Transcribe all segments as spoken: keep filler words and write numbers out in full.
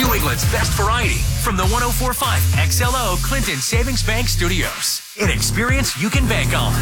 New England's best variety from the one oh four point five X L O Clinton Savings Bank Studios. An experience you can bank on.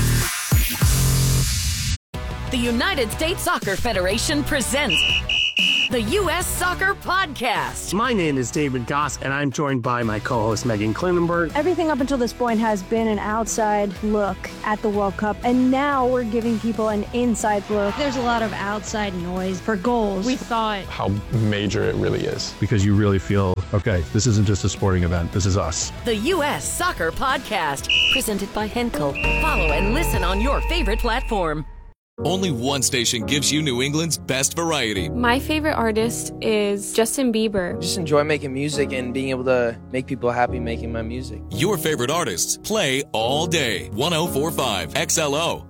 The United States Soccer Federation presents the U S Soccer Podcast. My name is David Goss, and I'm joined by my co-host Megan Klinenberg. Everything up until this point has been an outside look at the World Cup, and now we're giving people an inside look. There's a lot of outside noise for goals. We thought how major it really is. Because you really feel, okay, this isn't just a sporting event, this is us. The U S Soccer Podcast, presented by Henkel. Follow and listen on your favorite platform. Only one station gives you New England's best variety. My favorite artist is Justin Bieber. Just enjoy making music and being able to make people happy making my music. Your favorite artists play all day. one oh four point five X L O.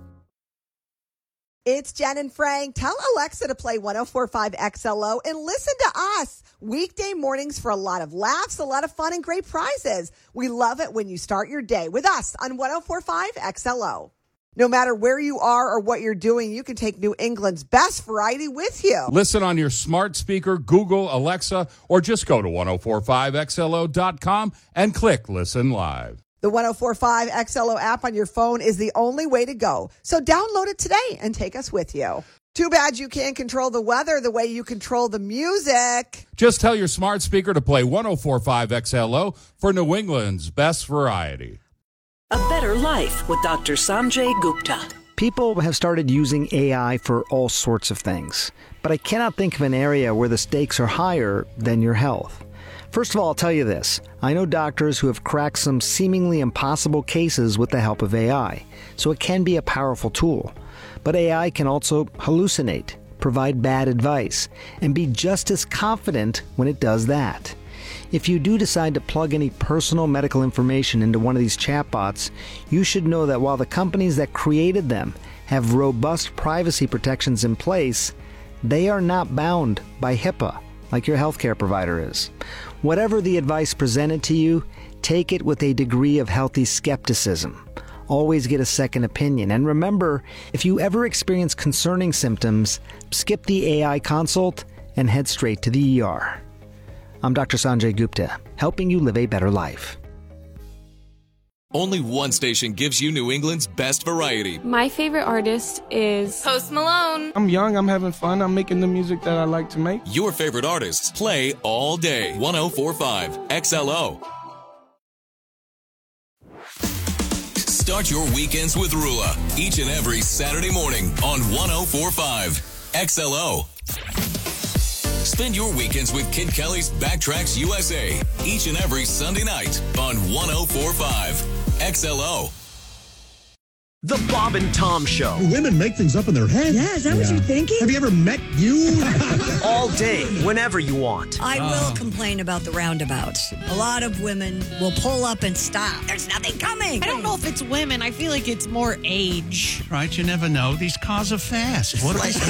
It's Jen and Frank. Tell Alexa to play one oh four point five X L O and listen to us. Weekday mornings for a lot of laughs, a lot of fun, and great prizes. We love it when you start your day with us on one oh four point five X L O. No matter where you are or what you're doing, you can take New England's best variety with you. Listen on your smart speaker, Google, Alexa, or just go to one oh four point five X L O dot com and click Listen Live. The one oh four point five X L O app on your phone is the only way to go. So download it today and take us with you. Too bad you can't control the weather the way you control the music. Just tell your smart speaker to play one oh four point five X L O for New England's best variety. A Better Life with Doctor Sanjay Gupta. People have started using A I for all sorts of things, but I cannot think of an area where the stakes are higher than your health. First of all, I'll tell you this. I know doctors who have cracked some seemingly impossible cases with the help of A I, so it can be a powerful tool. But A I can also hallucinate, provide bad advice, and be just as confident when it does that. If you do decide to plug any personal medical information into one of these chatbots, you should know that while the companies that created them have robust privacy protections in place, they are not bound by HIPAA like your healthcare provider is. Whatever the advice presented to you, take it with a degree of healthy skepticism. Always get a second opinion. And remember, if you ever experience concerning symptoms, skip the A I consult and head straight to the E R. I'm Doctor Sanjay Gupta, helping you live a better life. Only one station gives you New England's best variety. My favorite artist is Post Malone. I'm young, I'm having fun, I'm making the music that I like to make. Your favorite artists play all day. one oh four point five X L O. Start your weekends with Rula each and every Saturday morning on one oh four point five X L O. Spend your weekends with Kid Kelly's Backtracks U S A each and every Sunday night on one oh four point five X L O. The Bob and Tom Show. Women make things up in their head. Yeah, is that yeah. what you're thinking? Have you ever met you? All day, whenever you want. I will uh. complain about the roundabouts. A lot of women will pull up and stop. There's nothing coming. I don't know if it's women. I feel like it's more age. Right, you never know. These cars are fast. What they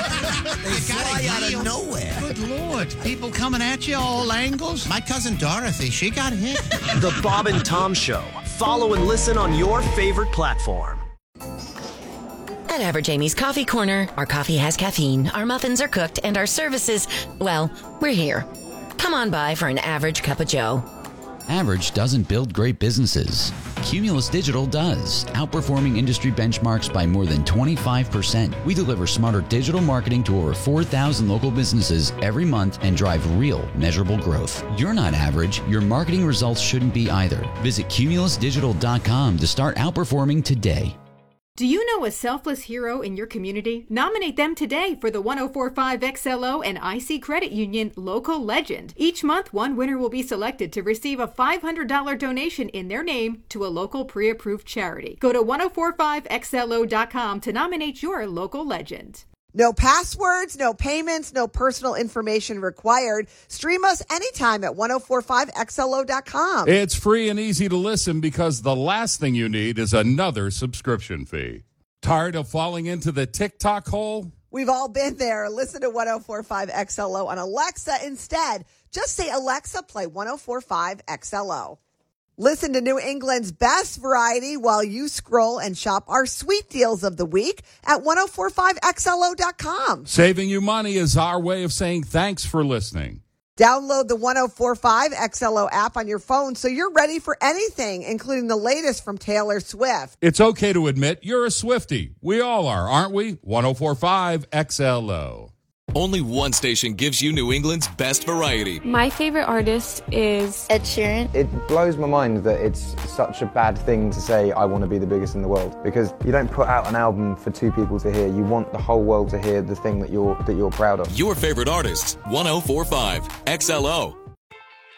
fly out of nowhere. Good Lord. People coming at you all angles. My cousin Dorothy, she got hit. The Bob and Tom Show. Follow and listen on your favorite platform. At Average Amy's Coffee Corner, our coffee has caffeine, our muffins are cooked, and our services, well, we're here. Come on by for an average cup of joe. Average doesn't build great businesses. Cumulus Digital does, outperforming industry benchmarks by more than twenty-five percent. We deliver smarter digital marketing to over four thousand local businesses every month and drive real, measurable growth. You're not average. Your marketing results shouldn't be either. Visit cumulus digital dot com to start outperforming today. Do you know a selfless hero in your community? Nominate them today for the one oh four point five X L O and I C Credit Union Local Legend. Each month, one winner will be selected to receive a five hundred dollars donation in their name to a local pre-approved charity. Go to one oh four point five X L O dot com to nominate your local legend. No passwords, no payments, no personal information required. Stream us anytime at one oh four point five X L O dot com. It's free and easy to listen because the last thing you need is another subscription fee. Tired of falling into the TikTok hole? We've all been there. Listen to one oh four point five X L O on Alexa instead. Just say, Alexa, play one oh four point five X L O. Listen to New England's best variety while you scroll and shop our sweet deals of the week at one oh four point five X L O dot com. Saving you money is our way of saying thanks for listening. Download the one oh four point five X L O app on your phone so you're ready for anything, including the latest from Taylor Swift. It's okay to admit you're a Swiftie. We all are, aren't we? one oh four point five X L O. Only one station gives you New England's best variety. My favorite artist is Ed Sheeran. It blows my mind that it's such a bad thing to say, I want to be the biggest in the world, because you don't put out an album for two people to hear. You want the whole world to hear the thing that you're that you're proud of. Your favorite artists, one oh four point five X L O.